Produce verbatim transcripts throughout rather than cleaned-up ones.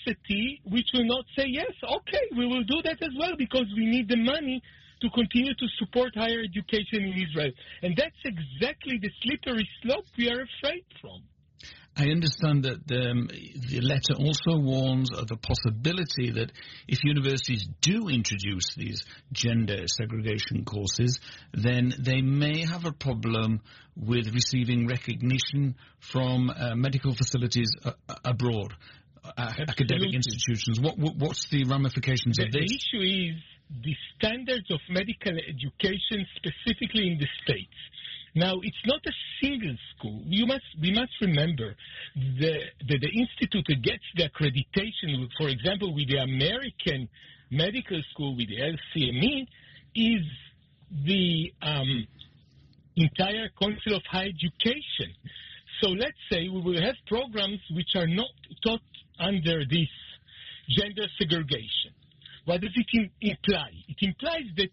university which will not say, yes, okay, we will do that as well because we need the money to continue to support higher education in Israel. And that's exactly the slippery slope we are afraid from. I understand that the, um, the letter also warns of the possibility that if universities do introduce these gender segregation courses, then they may have a problem with receiving recognition from uh, medical facilities uh, abroad, uh, academic institutions. What, what, what's the ramifications the, of this? The issue is the standards of medical education specifically in the States. Now, it's not a single school. You must, we must remember the, the, the institute that gets the accreditation, for example, with the American Medical School, with the L C M E, is the um, entire Council of Higher Education. So let's say we will have programs which are not taught under this gender segregation. What does it in, imply? It implies that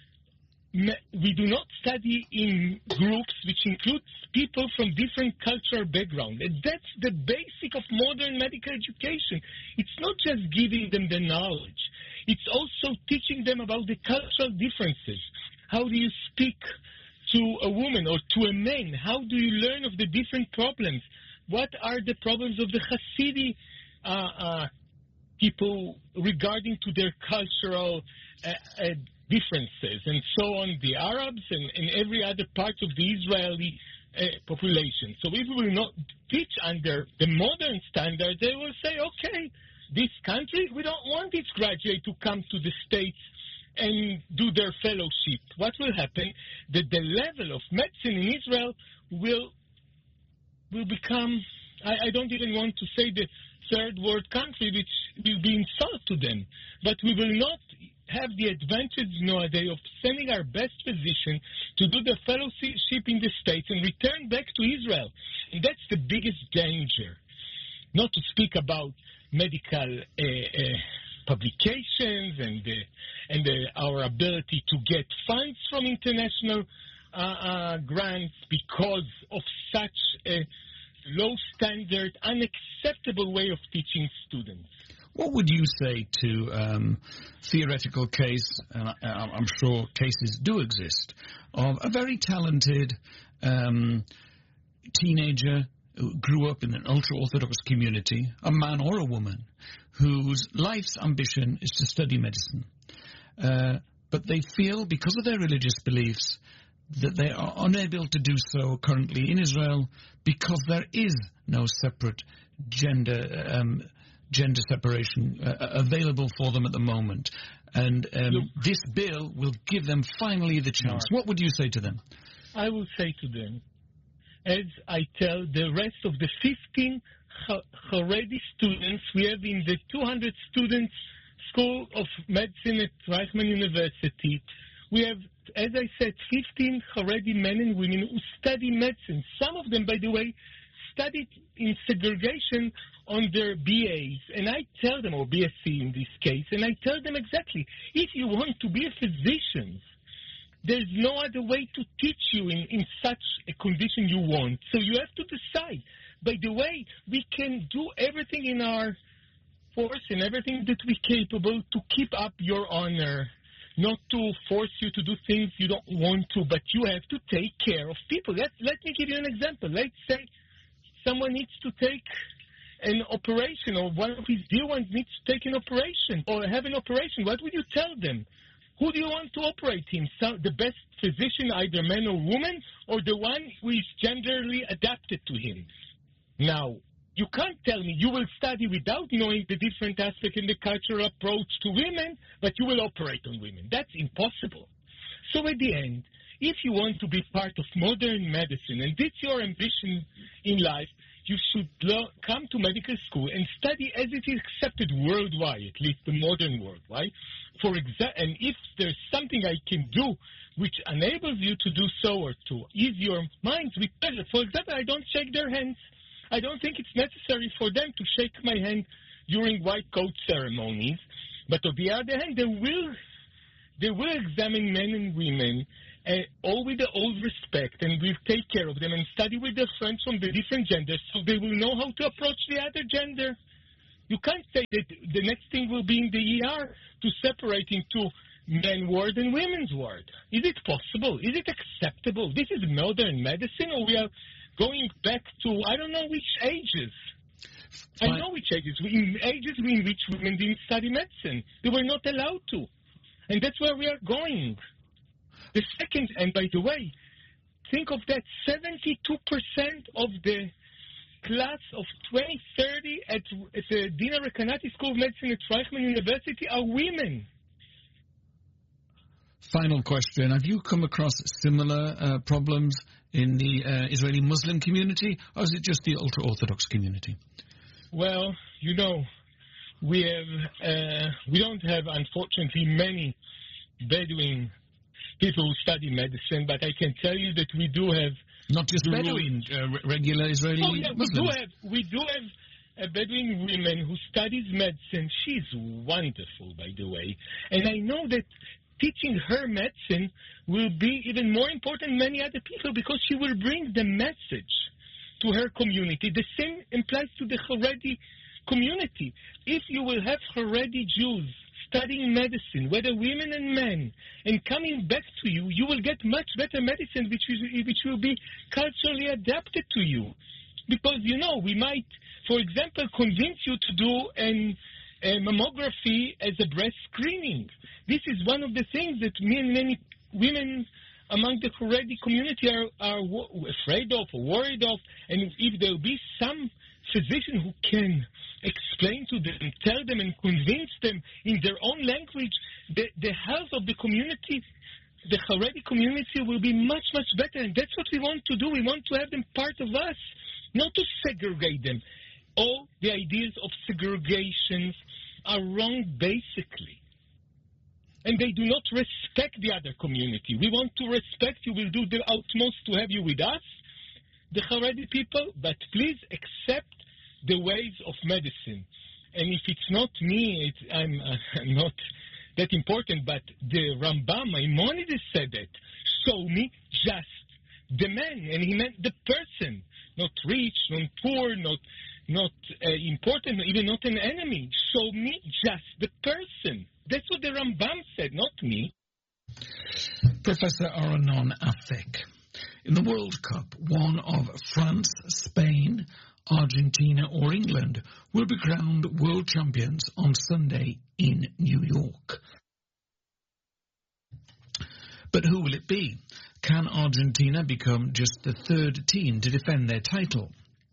we do not study in groups which include people from different cultural backgrounds. And that's the basic of modern medical education. It's not just giving them the knowledge. It's also teaching them about the cultural differences. How do you speak to a woman or to a man? How do you learn of the different problems? What are the problems of the Hasidic uh, uh, people regarding to their cultural uh, uh, differences, and so on, the Arabs and, and every other part of the Israeli uh, population. So if we will not teach under the modern standards, they will say, okay, this country, we don't want its graduate to come to the States and do their fellowship. What will happen? That the level of medicine in Israel will will become, I, I don't even want to say the third world country, which will be insult to them. But we will not have the advantage nowadays of sending our best physician to do the fellowship in the States and return back to Israel. And that's the biggest danger. Not to speak about medical uh, uh, publications and, uh, and uh, our ability to get funds from international uh, uh, grants because of such a low standard, unacceptable way of teaching students. What would you say to um, theoretical case, and I, I'm sure cases do exist, of a very talented um, teenager who grew up in an ultra-Orthodox community, a man or a woman, whose life's ambition is to study medicine. Uh, but they feel, because of their religious beliefs, that they are unable to do so currently in Israel because there is no separate gender um gender separation uh, available for them at the moment. And um, Look, this bill will give them finally the chance. Mark, what would you say to them? I will say to them, as I tell the rest of the fifteen Haredi students we have in the two hundred students School of Medicine at Reichman University, we have, as I said, fifteen Haredi men and women who study medicine. Some of them, by the way, studied in segregation on their B As, and I tell them, or B S c in this case, and I tell them exactly, if you want to be a physician, there's no other way to teach you in, in such a condition you want. So you have to decide. By the way, we can do everything in our force and everything that we're capable to keep up your honor, not to force you to do things you don't want to, but you have to take care of people. Let, let me give you an example. Let's say someone needs to take an operation, or one of his dear ones needs to take an operation or have an operation. What would you tell them? Who do you want to operate him? So the best physician, either man or woman, or the one who is genderly adapted to him? Now, you can't tell me you will study without knowing the different aspects in the cultural approach to women, but you will operate on women. That's impossible. So at the end, if you want to be part of modern medicine, and it's your ambition in life, you should lo- come to medical school and study as it is accepted worldwide, at least the modern world, right? For exa- and if there's something I can do which enables you to do so or to ease your minds with pleasure. For example, I don't shake their hands. I don't think it's necessary for them to shake my hand during white coat ceremonies. But on the other hand, they will, they will examine men and women Uh, all with the old respect, and we'll take care of them and study with their friends from the different genders so they will know how to approach the other gender. You can't say that the next thing will be in the E R to separate into men ward and women's ward. Is it possible? Is it acceptable? This is modern medicine, or we are going back to, I don't know which ages. Fine. I know which ages. In ages in which women didn't study medicine. They were not allowed to. And that's where we are going. The second, and by the way, think of that, seventy-two percent of the class of twenty thirty at, at the Dina Rekanati School of Medicine at Reichman University are women. Final question. Have you come across similar uh, problems in the uh, Israeli Muslim community, or is it just the ultra-Orthodox community? Well, you know, we have uh, we don't have, unfortunately, many Bedouin people who study medicine, but I can tell you that we do have... Not just Bedouin, uh, regular Israeli oh, yeah, Muslims. We do have, we do have a Bedouin woman who studies medicine. She's wonderful, by the way. And I know that teaching her medicine will be even more important than many other people because she will bring the message to her community. The same applies to the Haredi community. If you will have Haredi Jews studying medicine, whether women and men, and coming back to you, you will get much better medicine which, is, which will be culturally adapted to you. Because, you know, we might, for example, convince you to do an, a mammography as a breast screening. This is one of the things that me and many women among the Haredi community are, are afraid of or worried of. And if there will be some physician who can explain to them, tell them and convince them in their own language, the, the health of the community, the Haredi community will be much, much better. And that's what we want to do. We want to have them part of us, not to segregate them. All the ideas of segregation are wrong, basically. And they do not respect the other community. We want to respect you. We'll do the utmost to have you with us, the Haredi people, but please accept the ways of medicine. And if it's not me, it's, I'm, uh, I'm not that important, but the Rambam, Maimonides said that. Show me just the man. And he meant the person, not rich, not poor, not, not uh, important, even not an enemy. Show me just the person. That's what the Rambam said, not me. Professor Aranon Afek. In the World Cup, one of France, Spain, Argentina or England will be crowned world champions on Sunday in New York. But who will it be? Can Argentina become just the third team to defend their title?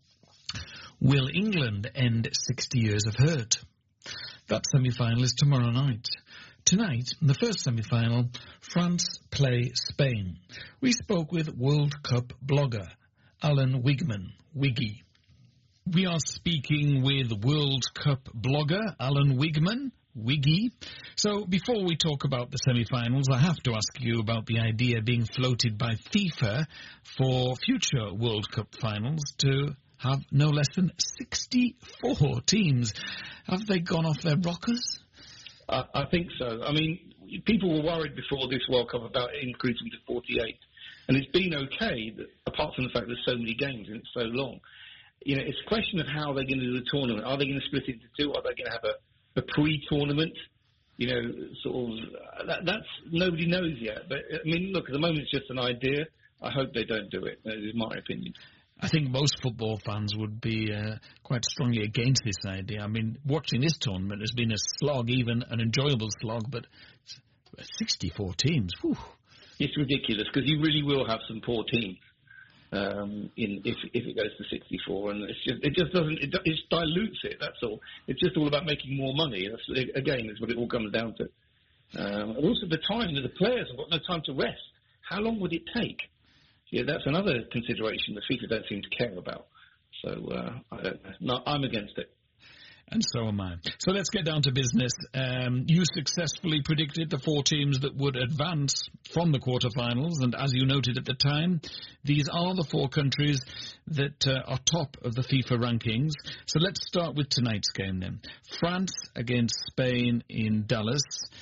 Will England end sixty years of hurt? That semi-final is tomorrow night. Tonight, in the first semi-final, France play Spain. We spoke with World Cup blogger Alan Wigman, Wiggy. We are speaking with World Cup blogger Alan Wigman, Wiggy. So before we talk about the semi-finals, I have to ask you about the idea being floated by FIFA for future World Cup finals to have no less than sixty-four teams. Have they gone off their rockers? Uh, I think so. I mean, people were worried before this World Cup about increasing to forty-eight. And it's been okay, that, apart from the fact there's so many games and it's so long. You know, it's a question of how they're going to do the tournament. Are they going to split it into two? Are they going to have a, a pre-tournament? You know, sort of, that, that's, nobody knows yet. But, I mean, look, at the moment it's just an idea. I hope they don't do it. That is my opinion. I think most football fans would be uh, quite strongly against this idea. I mean, watching this tournament has been a slog, even an enjoyable slog, but sixty-four teams, whew. It's ridiculous, because you really will have some poor teams um, in if if it goes to sixty-four, and it's just, it just doesn't, it, it dilutes it, that's all. It's just all about making more money. That's, again, is what it all comes down to. Um, and also the time, the players have got no time to rest. How long would it take? Yeah, that's another consideration that FIFA don't seem to care about. So uh, I don't know. No, I'm against it. And so am I. So let's get down to business. Um, you successfully predicted the four teams that would advance from the quarterfinals, and as you noted at the time, these are the four countries that uh, are top of the FIFA rankings. So let's start with tonight's game then. France against Spain in Dallas.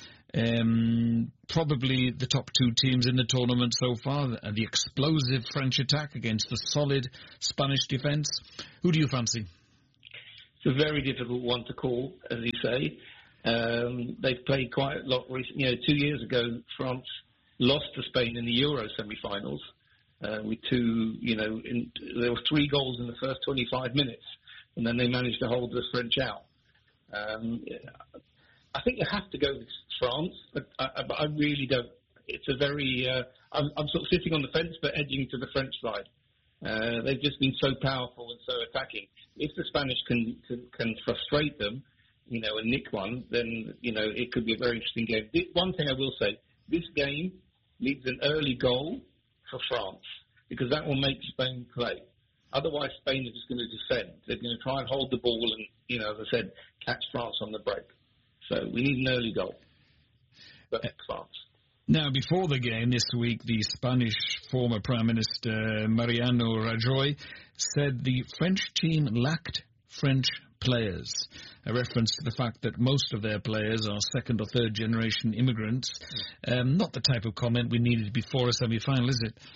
Um, probably the top two teams in the tournament so far, the, the explosive French attack against the solid Spanish defence. Who do you fancy? It's a very difficult one to call, as you say. Um, they've played quite a lot recently. You know, two years ago, France lost to Spain in the Euro semi-finals uh, with two, you know, in, there were three goals in the first twenty-five minutes, and then they managed to hold the French out. Um, I think you have to go with France, but I, but I really don't. It's a very, uh, I'm, I'm sort of sitting on the fence, but edging to the French side. Uh, they've just been so powerful and so attacking. If the Spanish can, can can frustrate them, you know, and nick one, then, you know, it could be a very interesting game. One thing I will say, this game needs an early goal for France, because that will make Spain play. Otherwise, Spain are just going to defend. They're going to try and hold the ball and, you know, as I said, catch France on the break. So we need an early goal for France. Now, before the game this week, the Spanish former Prime Minister Mariano Rajoy said the French team lacked French players, a reference to the fact that most of their players are second or third generation immigrants. Um, not the type of comment we needed before a semi-final, is it?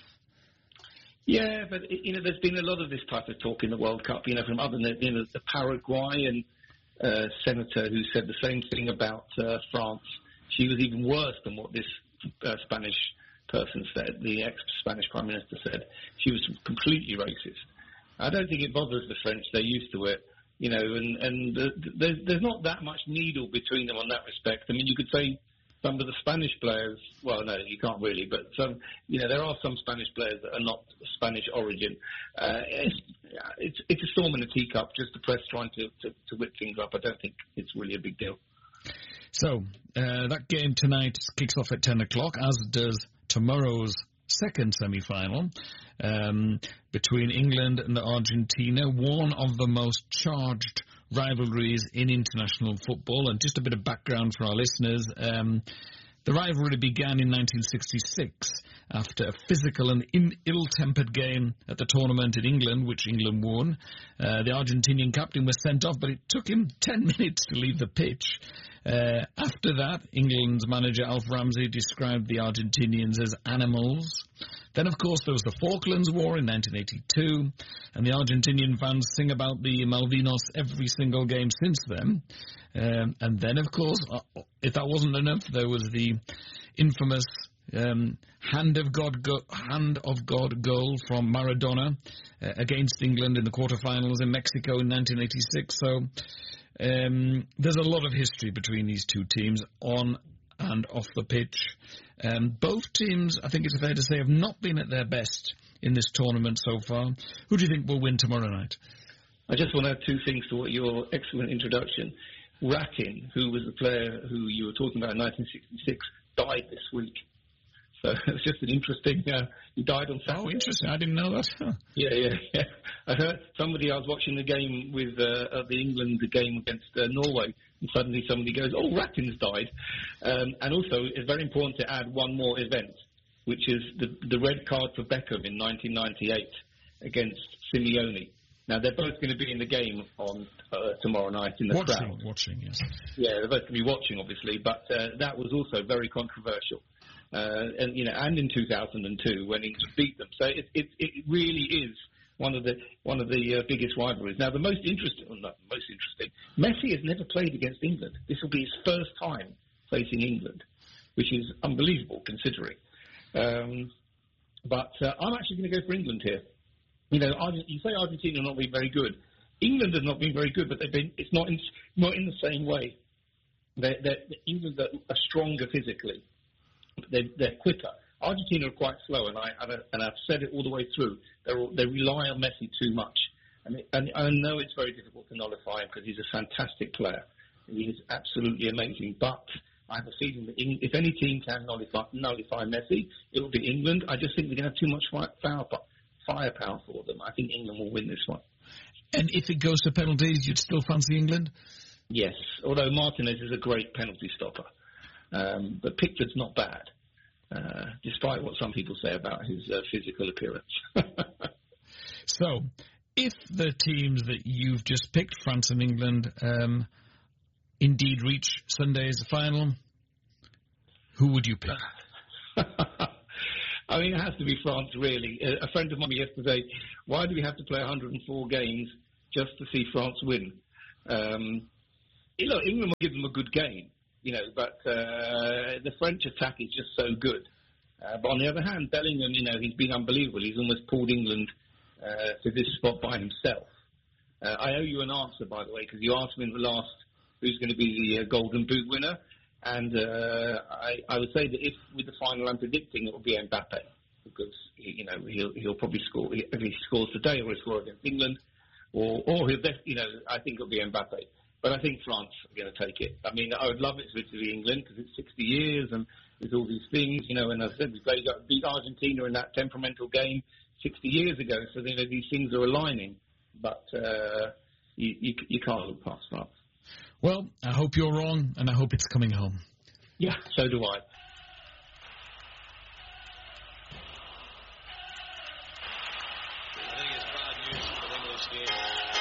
Yeah, but, you know, there's been a lot of this type of talk in the World Cup, you know, from other, you know, the Paraguayan uh, senator who said the same thing about uh, France. She was even worse than what this Uh, Spanish person said, the ex-Spanish Prime Minister said. She was completely racist. I don't think it bothers the French. They're used to it, you know, and, and uh, there's, there's not that much needle between them on that respect. I mean, you could say some of the Spanish players, well, no, you can't really, but some, you know, there are some Spanish players that are not Spanish origin. Uh, it's, it's, it's a storm in a teacup, just the press trying to, to, to whip things up. I don't think it's really a big deal. So, uh, that game tonight kicks off at ten o'clock, as does tomorrow's second semi-final um, between England and Argentina, one of the most charged rivalries in international football. And just a bit of background for our listeners. Um, the rivalry began in nineteen sixty-six after a physical and in, ill-tempered game at the tournament in England, which England won. Uh, the Argentinian captain was sent off, but it took him ten minutes to leave the pitch. Uh, after that, England's manager Alf Ramsey described the Argentinians as animals. Then, of course, there was the Falklands War in nineteen eighty-two, and the Argentinian fans sing about the Malvinas every single game since then. Um, and then, of course, if that wasn't enough, there was the infamous um, hand of God go- hand of God goal from Maradona uh, against England in the quarterfinals in Mexico in nineteen eighty-six. So um, there's a lot of history between these two teams on and off the pitch. Um, both teams, I think it's fair to say, have not been at their best in this tournament so far. Who do you think will win tomorrow night? I just want to add two things to your excellent introduction. Ratin, who was the player who you were talking about in nineteen sixty-six, died this week. So it's just an interesting, uh, he died on Saturday. Oh, interesting. I didn't know that. Huh. Yeah, yeah, yeah. I heard somebody, I was watching the game with, uh, the England game against uh, Norway, and suddenly somebody goes, oh, Ratin's died. Um, and also, it's very important to add one more event, which is the, the red card for Beckham in nineteen ninety-eight against Simeone. Now, they're both going to be in the game on uh, tomorrow night in the watching, crowd. Watching, yes. Yeah, they're both going to be watching, obviously, but uh, that was also very controversial. Uh, and you know, and in two thousand two when England beat them, so it, it, it really is one of the one of the uh, biggest rivalries. Now, the most interesting, well, not most interesting, Messi has never played against England. This will be his first time facing England, which is unbelievable considering. Um, but uh, I'm actually going to go for England here. You know, you say Argentina have not been very good. England have not been very good, but they've been. It's not in not in the same way. They're, they're, England are stronger physically. They're, they're quicker. Argentina are quite slow, and, I, and I've said it all the way through. They're, they rely on Messi too much. And, it, and I know it's very difficult to nullify him because he's a fantastic player. He is absolutely amazing. But I have a feeling that if any team can nullify, nullify Messi, it will be England. I just think they're going to have too much firepower, firepower for them. I think England will win this one. And if it goes to penalties, you'd still fancy England? Yes, although Martinez is a great penalty stopper. Um, but Pickford's not bad, uh, despite what some people say about his uh, physical appearance. So, if the teams that you've just picked, France and England, um, indeed reach Sunday's final, who would you pick? I mean, it has to be France, really. A friend of mine yesterday, why do we have to play one hundred four games just to see France win? Um, look, England will give them a good game, you know, but uh, the French attack is just so good. Uh, but on the other hand, Bellingham, you know, he's been unbelievable. He's almost pulled England uh, to this spot by himself. Uh, I owe you an answer, by the way, because you asked me in the last who's going to be the uh, Golden Boot winner. And uh, I, I would say that if with the final I'm predicting, it will be Mbappe, because you know he'll he'll probably score if he scores today, or he'll score against England, or or he'll you know I think it'll be Mbappe. But I think France are going to take it. I mean, I would love it to be England because it's sixty years and there's all these things, you know. And as I said, we played beat Argentina in that temperamental game sixty years ago, so you know these things are aligning. But uh, you, you you can't look past France. Well, I hope you're wrong, and I hope it's coming home. Yeah, so do I.